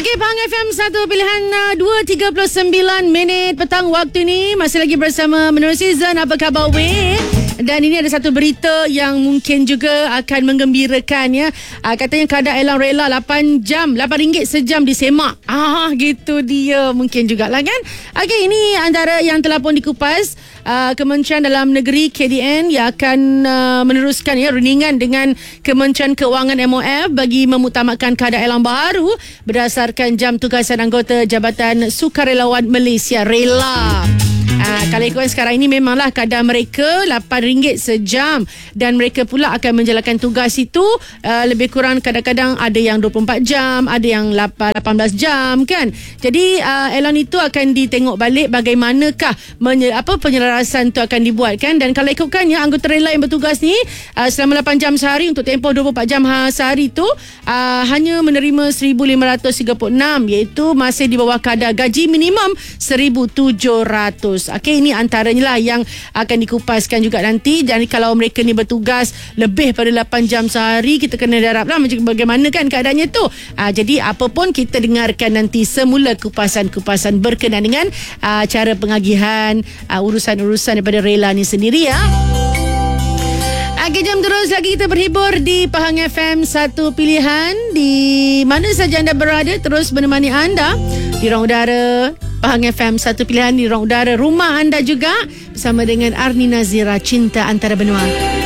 Okey, Pahang FM 1 pilihan 2.39 minit petang waktu ni. Masih lagi bersama Menurut Season. Apa khabar weh? Dan ini ada satu berita yang mungkin juga akan menggembirakan ya. Katanya kadar elang rela 8 ringgit sejam disemak. Gitu dia. Mungkin jugalah kan. Okey, ini antara yang telah pun dikupas. Kementerian Dalam Negeri KDN yang akan meneruskan ya rundingan dengan Kementerian Keuangan MOF bagi memutamakan kadar elang baru berdasarkan jam tugasan anggota Jabatan Sukarelawan Malaysia Rela. Kalau ikutkan sekarang ini memanglah kadar mereka RM8 sejam dan mereka pula akan menjalankan tugas itu lebih kurang kadang-kadang ada yang 24 jam, ada yang 18 jam kan. Jadi elang itu akan ditengok balik bagaimanakah penyelarasan itu akan dibuat kan. Dan kalau ikutkan ya anggota rela yang bertugas ni selama 8 jam sehari untuk tempoh 24 jam sehari itu hanya menerima 1,536 iaitu masih di bawah kadar gaji minimum 1,700. Okey, ini antaranya lah yang akan dikupaskan juga nanti. Jadi kalau mereka ni bertugas lebih pada 8 jam sehari, kita kena darablah bagaimana kan keadaannya tu. Jadi apa pun kita dengarkan nanti semula kupasan-kupasan berkenaan dengan cara pengagihan urusan-urusan daripada rela ni sendiri ya. Jam terus lagi kita berhibur di Pahang FM 1 pilihan. Di mana saja anda berada, terus menemani anda di ruang udara Pahang FM 1 pilihan, di ruang udara rumah anda juga bersama dengan Arni Nazira, Cinta Antara Benua.